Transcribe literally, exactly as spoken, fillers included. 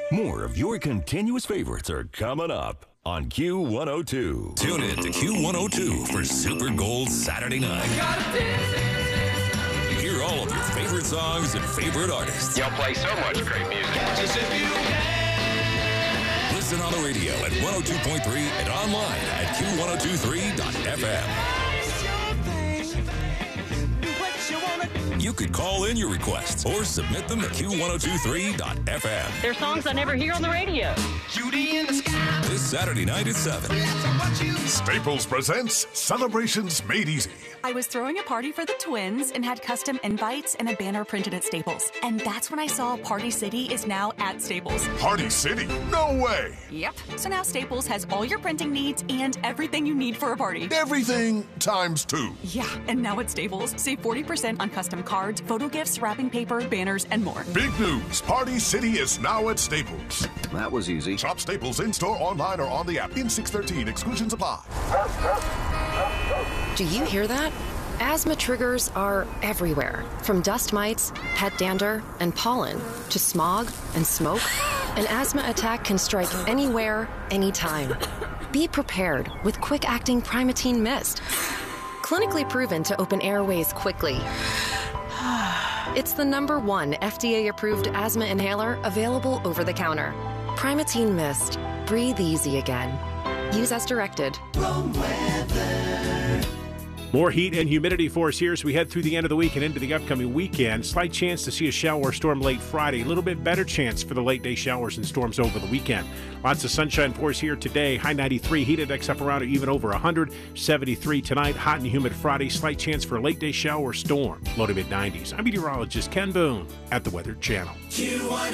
More of your continuous favorites are coming up on Q one oh two. Tune in to Q one oh two for Super Gold Saturday night. Hear all of your favorite songs and favorite artists. Y'all play so much great music. Listen on the radio at one oh two point three and online at Q one oh two three dot F M. You could call in your requests or submit them to Q one oh two three dot F M. They're songs I never hear on the radio. Judy in the sky. This Saturday night at seven. Staples presents Celebrations Made Easy. I was throwing a party for the twins and had custom invites and a banner printed at Staples. And that's when I saw Party City is now at Staples. Party City? No way! Yep. So now Staples has all your printing needs and everything you need for a party. Everything times two. Yeah, and now at Staples, save forty percent on custom cards, photo gifts, wrapping paper, banners, and more. Big news! Party City is now at Staples. That was easy. Shop Staples in-store, online, or on the app. In six thirteen, exclusions apply. Do you hear that? Asthma triggers are everywhere, from dust mites, pet dander, and pollen, to smog and smoke. An asthma attack can strike anywhere, anytime. Be prepared with quick-acting Primatene Mist. Clinically proven to open airways quickly. It's the number one F D A-approved asthma inhaler available over the counter. Primatene Mist. Breathe easy again. Use as directed. More heat and humidity for us here as we head through the end of the week and into the upcoming weekend. Slight chance to see a shower or storm late Friday. A little bit better chance for the late day showers and storms over the weekend. Lots of sunshine for us here today. High ninety-three, heat index up around or even over one hundred. seventy-three tonight. Hot and humid Friday. Slight chance for a late day shower or storm. Low to mid nineties. I'm meteorologist Ken Boone at the Weather Channel.